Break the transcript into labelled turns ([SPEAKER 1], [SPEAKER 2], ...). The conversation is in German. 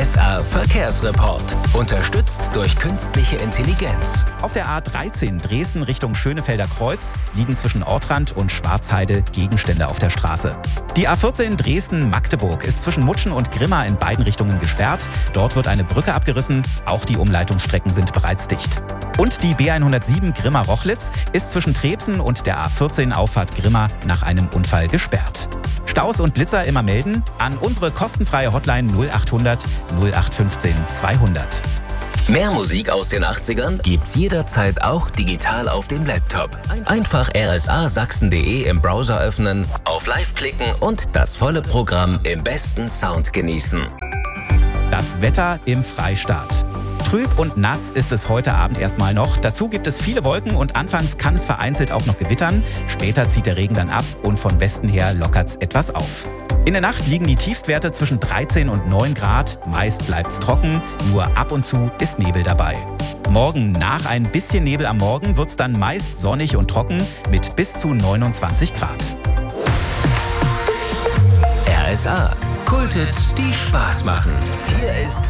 [SPEAKER 1] RSA Verkehrsreport. Unterstützt durch künstliche Intelligenz.
[SPEAKER 2] Auf der A13 Dresden Richtung Schönefelder Kreuz liegen zwischen Ortrand und Schwarzheide Gegenstände auf der Straße. Die A14 Dresden-Magdeburg ist zwischen Mutschen und Grimma in beiden Richtungen gesperrt. Dort wird eine Brücke abgerissen. Auch die Umleitungsstrecken sind bereits dicht. Und die B107 Grimma-Rochlitz ist zwischen Trebsen und der A14 Auffahrt Grimma nach einem Unfall gesperrt. Staus und Blitzer immer melden an unsere kostenfreie Hotline 0800 0815 200.
[SPEAKER 1] Mehr Musik aus den 80ern gibt's jederzeit auch digital auf dem Laptop. Einfach rsasachsen.de im Browser öffnen, auf Live klicken und das volle Programm im besten Sound genießen.
[SPEAKER 2] Das Wetter im Freistaat. Trüb und nass ist es heute Abend erstmal noch. Dazu gibt es viele Wolken und anfangs kann es vereinzelt auch noch gewittern. Später zieht der Regen dann ab und von Westen her lockert's etwas auf. In der Nacht liegen die Tiefstwerte zwischen 13 und 9 Grad. Meist bleibt's trocken, nur ab und zu ist Nebel dabei. Morgen nach ein bisschen Nebel am Morgen wird's dann meist sonnig und trocken mit bis zu 29 Grad.
[SPEAKER 1] RSA. Kulthits, die Spaß machen. Hier ist